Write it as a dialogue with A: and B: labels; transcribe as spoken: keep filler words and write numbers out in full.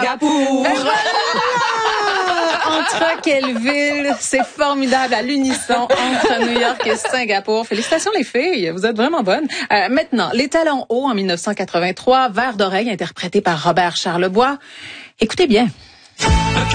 A: Singapour.
B: Entre quelle ville? C'est formidable à l'unisson entre New York et Singapour. Félicitations les filles, vous êtes vraiment bonnes. Euh, maintenant, Les Talons hauts en dix-neuf cent quatre-vingt-trois, Vers d'oreille interprété par Robert Charlebois. Écoutez bien.